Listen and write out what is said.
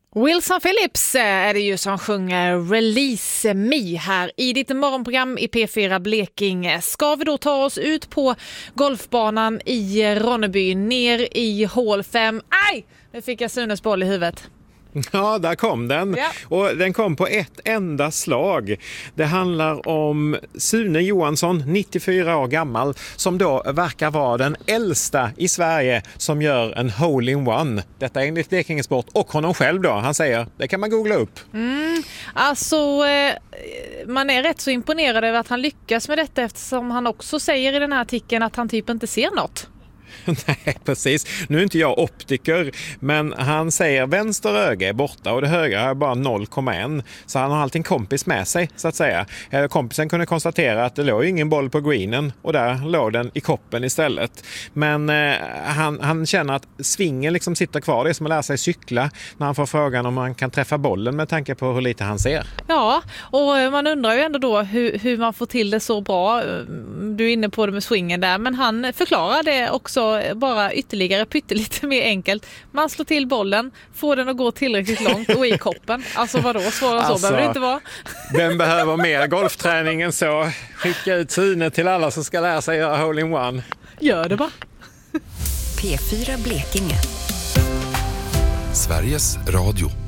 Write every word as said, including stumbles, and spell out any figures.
Wilson Phillips är det ju som sjunger Release Me här i ditt morgonprogram i P fyra Blekinge. Ska vi då ta oss ut på golfbanan i Ronneby, ner i hål fem? Aj! Nu fick jag Sunes boll i huvudet. Ja, där kom den. Ja. Och den kom på ett enda slag. Det handlar om Sune Johansson, nittiofyra år gammal, som då verkar vara den äldsta i Sverige som gör en hole-in-one. Detta är enligt Blekinge Sport och honom själv då. Han säger, det kan man googla upp. Mm, alltså, eh, man är rätt så imponerad över att han lyckas med detta eftersom han också säger i den här artikeln att han typ inte ser något. Nej, precis. Nu är inte jag optiker, men han säger vänster öga är borta och det högra är bara noll komma ett. Så han har alltid en kompis med sig, så att säga. Kompisen kunde konstatera att det låg ingen boll på greenen och där låg den i koppen istället. Men eh, han, han känner att svingen liksom sitter kvar. Det är som att lära sig cykla när han får frågan om man kan träffa bollen med tanke på hur lite han ser. Ja, och man undrar ju ändå då hur, hur man får till det så bra. Du är inne på det med swingen där, men han förklarar det också bara ytterligare pyttelite mer enkelt. Man slår till bollen, får den att gå tillräckligt långt och i koppen. Alltså vadå, svårare så alltså, behöver det inte vara. Vem behöver mer golfträning än så? Skicka ut Sune till alla som ska lära sig göra hole-in-one. Gör det bara. P fyra Blekinge. Sveriges Radio.